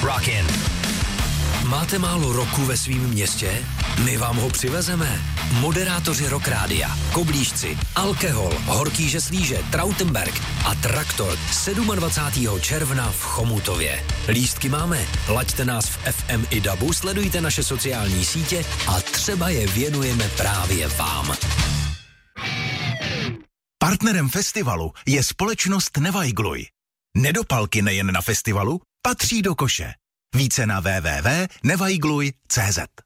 Rockin'. Máte málo roku ve svým městě? My vám ho přivezeme. Moderátoři Rock Rádia, Koblížci, Alkohol, Horký Žeslíže, Trautenberg a Traktor 27. června v Chomutově. Lístky máme. Laďte nás v FM i DABu, sledujte naše sociální sítě a třeba je věnujeme právě vám. Partnerem festivalu je společnost Nevajgluj. Nedopalky nejen na festivalu patří do koše. Více na www.nevajgluj.cz.